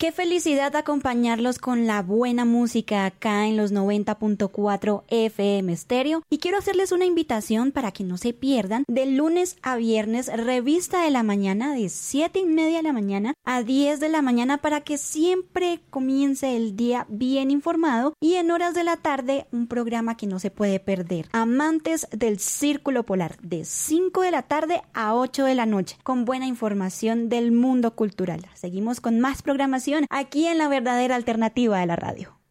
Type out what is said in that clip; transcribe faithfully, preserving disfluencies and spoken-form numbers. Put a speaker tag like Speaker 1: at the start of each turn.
Speaker 1: Qué felicidad acompañarlos con la buena música acá en los noventa punto cuatro F M Stereo. Y quiero hacerles una invitación para que no se pierdan de lunes a viernes Revista de la Mañana de siete y media de la mañana a diez de la mañana para que siempre comience el día bien informado, y en horas de la tarde un programa que no se puede perder. Amantes del Círculo Polar de cinco de la tarde a ocho de la noche con buena información del mundo cultural. Seguimos con más programación aquí en La Verdadera Alternativa de la Radio.